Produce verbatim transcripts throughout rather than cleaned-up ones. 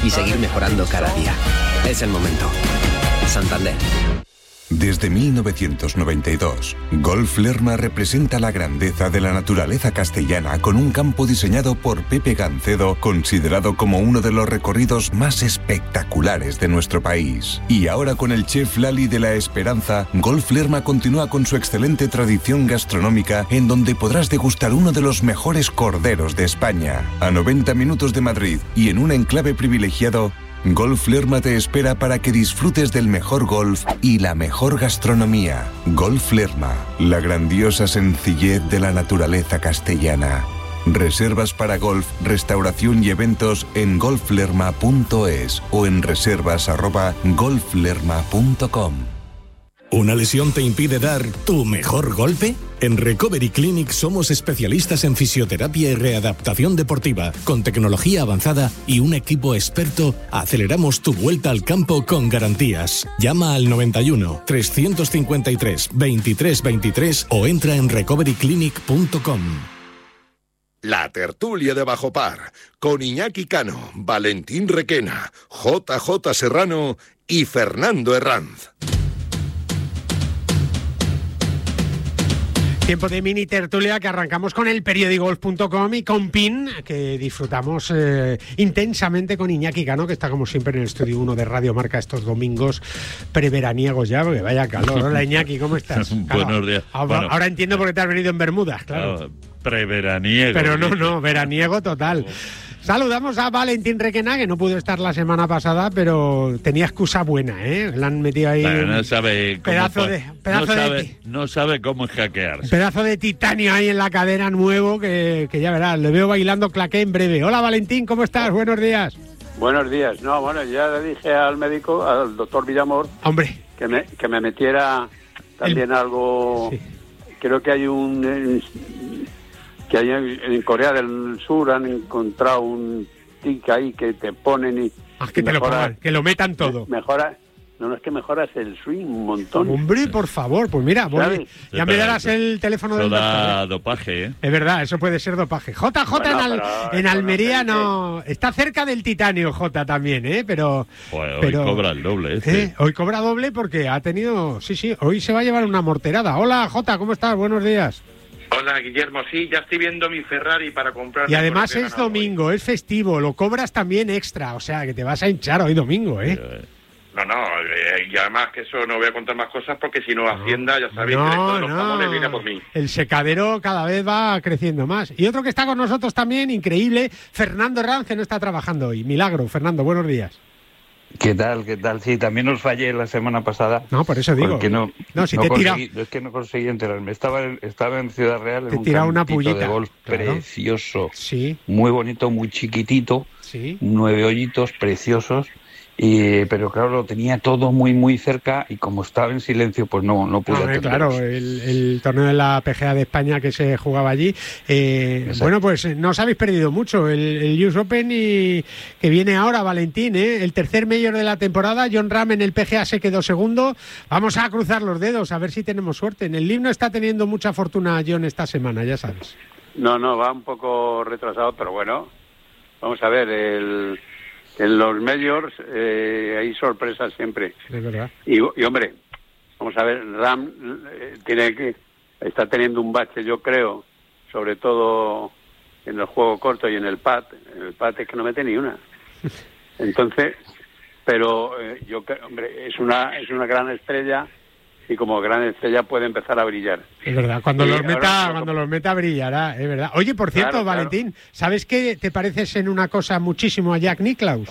y seguir mejorando cada día. Es el momento. Santander. Desde mil novecientos noventa y dos, Golf Lerma representa la grandeza de la naturaleza castellana con un campo diseñado por Pepe Gancedo, considerado como uno de los recorridos más espectaculares de nuestro país. Y ahora con el chef Lali de la Esperanza, Golf Lerma continúa con su excelente tradición gastronómica en donde podrás degustar uno de los mejores corderos de España. A noventa minutos de Madrid y en un enclave privilegiado, Golf Lerma te espera para que disfrutes del mejor golf y la mejor gastronomía. Golf Lerma, la grandiosa sencillez de la naturaleza castellana. Reservas para golf, restauración y eventos en golf lerma punto es o en reservas arroba golf lerma punto com. ¿Una lesión te impide dar tu mejor golpe? En Recovery Clinic somos especialistas en fisioterapia y readaptación deportiva. Con tecnología avanzada y un equipo experto, aceleramos tu vuelta al campo con garantías. Llama al noventa y uno, trescientos cincuenta y tres, veintitrés veintitrés o entra en recovery clinic punto com. La tertulia de Bajo Par, con Iñaki Cano, Valentín Requena, J J Serrano y Fernando Herranz. Tiempo de mini tertulia que arrancamos con el periódico punto com y con PIN, que disfrutamos eh, intensamente con Iñaki Cano, que está como siempre en el estudio uno de Radio Marca estos domingos preveraniegos ya, porque vaya calor. Hola Iñaki, ¿cómo estás? Buenos claro, días. Ahora, bueno, ahora entiendo por qué te has venido en Bermudas, claro. claro preveraniego. Pero no, no, veraniego total. Saludamos a Valentín Requena, que no pudo estar la semana pasada, pero tenía excusa buena, ¿eh? Le han metido ahí Bueno, no un sabe cómo pedazo de pedazo no, sabe, de no sabe cómo hackearse. pedazo de titanio ahí en la cadera nuevo que, que ya verás, le veo bailando claqué en breve. Hola Valentín, ¿cómo estás? Buenos días. Buenos días. No, bueno, ya le dije al médico, al doctor Villamor, hombre, que me, que me metiera también El... algo. Sí. Creo que hay un... que hay en Corea del Sur han encontrado un tic ahí que te ponen y... Ah, que y te mejora, lo pongan, que lo metan todo. Mejora... No, no, es que mejoras el swing un montón. Hombre, por favor, pues mira, voy, ya me darás el teléfono del doctor. Eso da dopaje, ¿eh? Es verdad, eso puede ser dopaje. J J bueno, en, Al, en Almería no... Está cerca del titanio J también, ¿eh? Pero... Pues pero, hoy cobra el doble, este. ¿eh? Hoy cobra doble porque ha tenido... Sí, sí, hoy se va a llevar una morterada. Hola, J, ¿cómo estás? Buenos días. Hola, Guillermo, sí, ya estoy viendo mi Ferrari para comprar. Y además es domingo, hoy. Es festivo, lo cobras también extra, o sea, que te vas a hinchar hoy domingo, ¿eh? No, no, eh, y además que eso no voy a contar más cosas porque si no, Hacienda, ya sabéis, no, esto de los no. jamones viene por mí. El secadero cada vez va creciendo más. Y otro que está con nosotros también, increíble, Fernando Herranz, que no está trabajando hoy. Milagro, Fernando, buenos días. ¿Qué tal? ¿Qué tal? Sí, también os fallé la semana pasada. No, por eso digo. Porque no, no, si no te conseguí, es que no conseguí enterarme. Estaba en, estaba en Ciudad Real te en un una pullita de golf claro. precioso. Sí. Muy bonito, muy chiquitito. Sí. Nueve hoyitos preciosos. Y, pero claro, lo tenía todo muy muy cerca y como estaba en silencio, pues no, no pude atenderos. Claro, el, el torneo de la P G A de España que se jugaba allí. Eh, bueno, pues no os habéis perdido mucho. El, el U S Open y que viene ahora, Valentín, ¿eh? El tercer mayor de la temporada. Jon Rahm en el P G A se quedó segundo. Vamos a cruzar los dedos a ver si tenemos suerte. En el Liv no está teniendo mucha fortuna Jon esta semana, ya sabes. No, no, va un poco retrasado, pero bueno, vamos a ver, el... En los majors eh, hay sorpresas siempre. Es verdad. Y, y hombre, vamos a ver, Rahm eh, tiene que está teniendo un bache, yo creo, sobre todo en el juego corto y en el pad. En el pad es que no mete ni una. Entonces, pero eh, yo creo, hombre, es una es una gran estrella y como gran estrella puede empezar a brillar. Es verdad, cuando y los meta, ahora, cuando los meta brillará, es verdad. Oye, por cierto, claro, Valentín, claro. ¿Sabes que te pareces en una cosa muchísimo a Jack Nicklaus?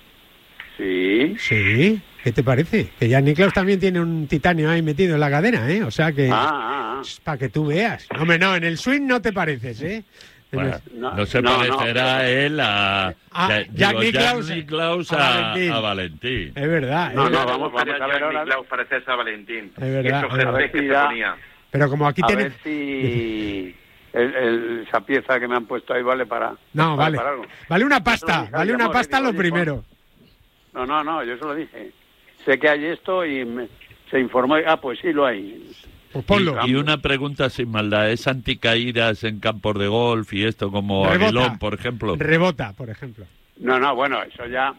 Sí. Sí, ¿qué te parece? Que Jack Nicklaus también tiene un titanio ahí metido en la cadera, ¿eh? O sea que, ah, ah, ah. para que tú veas. Hombre, no, en el swing no te pareces, ¿eh? Bueno, no, no se no, parecerá no, él a, a digo, Jack Nicklaus, Jack Nicklaus a, a, Valentín. a Valentín. Es verdad. No, es no, verdad. vamos, vamos a ver Jack Nicklaus parecerse a Valentín. Es verdad. Eso es ver que se ponía. Pero como aquí a tiene... ver si el, el, esa pieza que me han puesto ahí vale para... No, vale. Vale, para algo. Vale una pasta, dije, vale una amor, pasta digo, lo primero. No, no, no, yo se lo dije. Sé que hay esto y me, se informó. Ah, pues sí lo hay. Pues ponlo. Y, y una pregunta sin maldad, ¿es anticaídas en campos de golf y esto como Rebota. Aguilón, por ejemplo? Rebota, por ejemplo. No, no, bueno, eso ya